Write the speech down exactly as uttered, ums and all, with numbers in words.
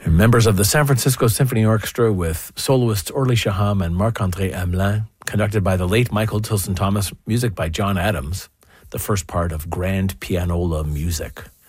Members of the San Francisco Symphony Orchestra with soloists Orly Shaham and Marc-André Hamelin, conducted by the late Michael Tilson Thomas, music by John Adams, the first part of Grand Pianola Music.